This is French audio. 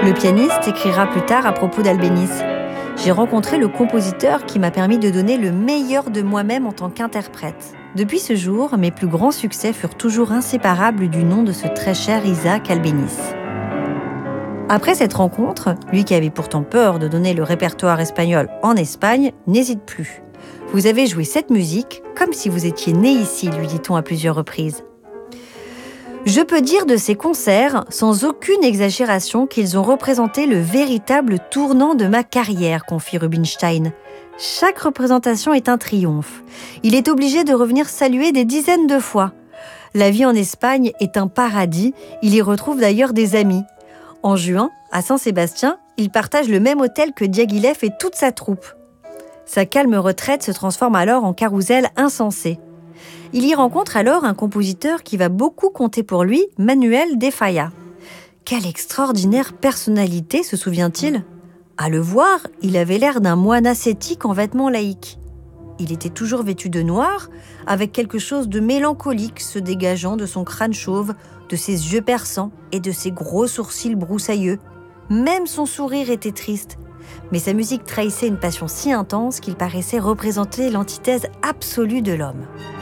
Le pianiste écrira plus tard à propos d'Albéniz. J'ai rencontré le compositeur qui m'a permis de donner le meilleur de moi-même en tant qu'interprète. Depuis ce jour, mes plus grands succès furent toujours inséparables du nom de ce très cher Isaac Albéniz. Après cette rencontre, lui qui avait pourtant peur de donner le répertoire espagnol en Espagne, n'hésite plus. « Vous avez joué cette musique comme si vous étiez né ici », lui dit-on à plusieurs reprises. Je peux dire de ces concerts, sans aucune exagération, qu'ils ont représenté le véritable tournant de ma carrière, confie Rubinstein. Chaque représentation est un triomphe. Il est obligé de revenir saluer des dizaines de fois. La vie en Espagne est un paradis, il y retrouve d'ailleurs des amis. En juin, à Saint-Sébastien, il partage le même hôtel que Diaghilev et toute sa troupe. Sa calme retraite se transforme alors en carrousel insensé. Il y rencontre alors un compositeur qui va beaucoup compter pour lui, Manuel de Falla. Quelle extraordinaire personnalité, se souvient-il ? À le voir, il avait l'air d'un moine ascétique en vêtements laïques. Il était toujours vêtu de noir, avec quelque chose de mélancolique se dégageant de son crâne chauve, de ses yeux perçants et de ses gros sourcils broussailleux. Même son sourire était triste. Mais sa musique trahissait une passion si intense qu'il paraissait représenter l'antithèse absolue de l'homme.